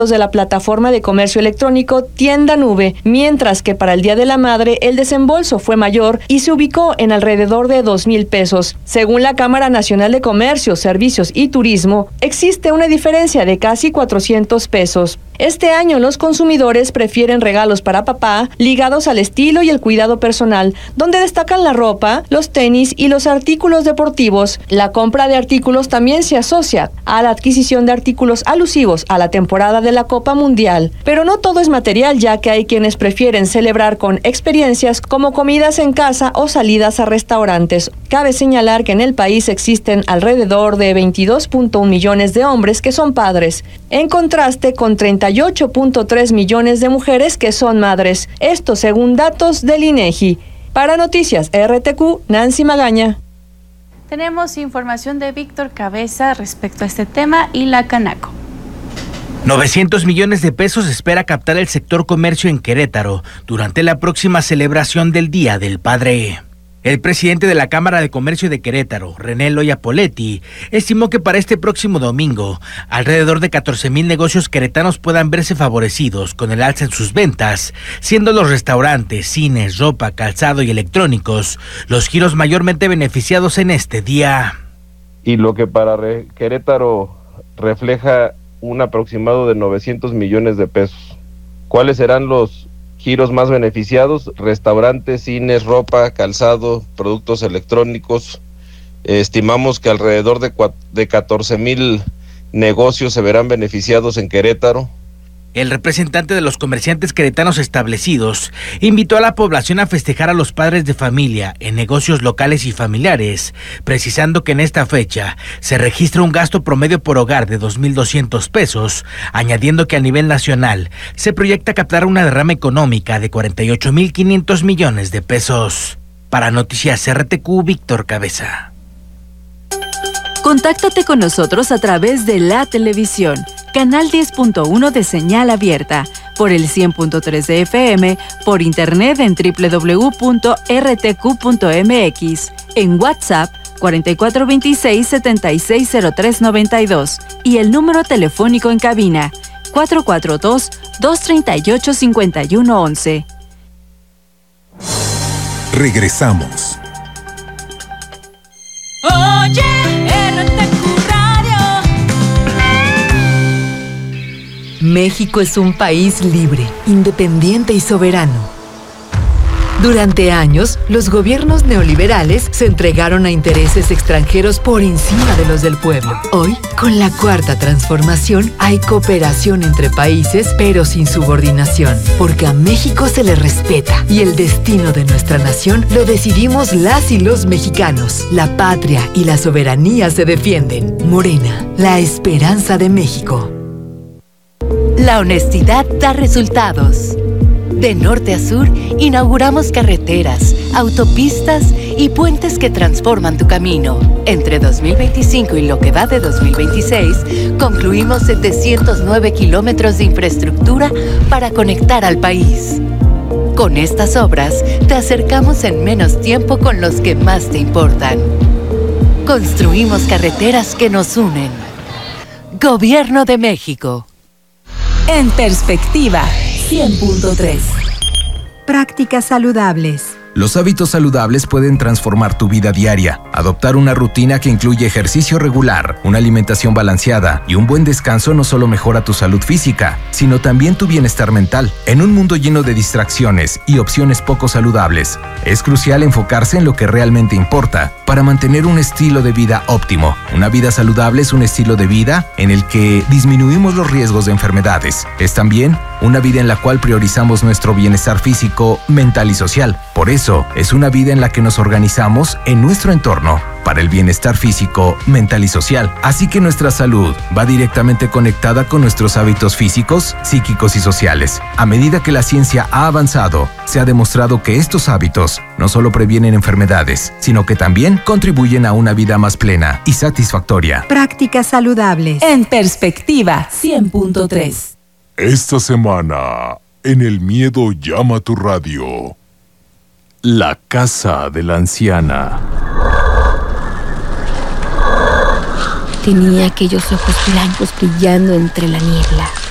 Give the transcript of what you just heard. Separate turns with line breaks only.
de la plataforma de comercio electrónico Tienda Nube, mientras que para el Día de la Madre el desembolso fue mayor y se ubicó en alrededor de 2,000 pesos. Según la Cámara Nacional de Comercio, Servicios y Turismo, existe una diferencia de casi 400 pesos. Este año los consumidores prefieren regalos para papá ligados al estilo y el cuidado personal, donde destacan la ropa, los tenis y los artículos deportivos. La compra de artículos también se asocia a la adquisición de artículos alusivos a la temporada de la Copa Mundial. Pero no todo es material, ya que hay quienes prefieren celebrar con experiencias como comidas en casa o salidas a restaurantes. Cabe señalar que en el país existen alrededor de 22.1 millones de hombres que son padres, en contraste con 38.3 millones de mujeres que son madres. Esto según datos del INEGI. Para Noticias RTQ, Nancy Magaña.
Tenemos información de Víctor Cabeza respecto a este tema y la Canaco.
900 millones de pesos espera captar el sector comercio en Querétaro durante la próxima celebración del Día del Padre. El presidente de la Cámara de Comercio de Querétaro, René Loya Poletti, estimó que para este próximo domingo, alrededor de 14,000 negocios queretanos puedan verse favorecidos con el alza en sus ventas, siendo los restaurantes, cines, ropa, calzado y electrónicos los giros mayormente beneficiados en este día.
Y lo que para Querétaro refleja un aproximado de 900 millones de pesos. ¿Cuáles serán los giros más beneficiados? Restaurantes, cines, ropa, calzado, productos electrónicos. Estimamos que alrededor de 14,000 negocios se verán beneficiados en Querétaro.
El representante de los comerciantes queretanos establecidos invitó a la población a festejar a los padres de familia en negocios locales y familiares, precisando que en esta fecha se registra un gasto promedio por hogar de 2,200 pesos, añadiendo que a nivel nacional se proyecta captar una derrama económica de 48,500 millones de pesos. Para Noticias RTQ, Víctor Cabeza.
Contáctate con nosotros a través de la televisión, canal 10.1 de señal abierta, por el 100.3 de FM, por internet en www.rtq.mx, en WhatsApp 4426-760392 y el número telefónico en cabina 442-238-5111.
Regresamos.
Oye, RTQ Radio.
México es un país libre, independiente y soberano. Durante años, los gobiernos neoliberales se entregaron a intereses extranjeros por encima de los del pueblo. Hoy, con la Cuarta Transformación, hay cooperación entre países, pero sin subordinación, porque a México se le respeta y el destino de nuestra nación lo decidimos las y los mexicanos. La patria y la soberanía se defienden. Morena, la esperanza de México. La honestidad da resultados. De norte a sur, inauguramos carreteras, autopistas y puentes que transforman tu camino. Entre 2025 y lo que va de 2026, concluimos 709 kilómetros de infraestructura para conectar al país. Con estas obras, te acercamos en menos tiempo con los que más te importan. Construimos carreteras que nos unen. Gobierno de México.
En perspectiva, 100.3. Prácticas saludables.
Los hábitos saludables pueden transformar tu vida diaria. Adoptar una rutina que incluye ejercicio regular, una alimentación balanceada y un buen descanso no solo mejora tu salud física, sino también tu bienestar mental. En un mundo lleno de distracciones y opciones poco saludables, es crucial enfocarse en lo que realmente importa para mantener un estilo de vida óptimo. Una vida saludable es un estilo de vida en el que disminuimos los riesgos de enfermedades. Es también una vida en la cual priorizamos nuestro bienestar físico, mental y social. Por eso, es una vida en la que nos organizamos en nuestro entorno para el bienestar físico, mental y social. Así que nuestra salud va directamente conectada con nuestros hábitos físicos, psíquicos y sociales. A medida que la ciencia ha avanzado, se ha demostrado que estos hábitos no solo previenen enfermedades, sino que también contribuyen a una vida más plena y satisfactoria.
Prácticas saludables.
En perspectiva, 100.3.
Esta semana, en El Miedo Llama a tu Radio, la casa de la anciana.
Tenía aquellos ojos blancos brillando entre la niebla.